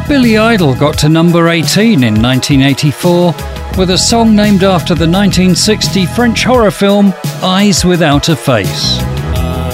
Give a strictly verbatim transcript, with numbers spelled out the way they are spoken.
Billy Idol got to number eighteen in nineteen eighty-four with a song named after the nineteen sixty French horror film Eyes Without a Face.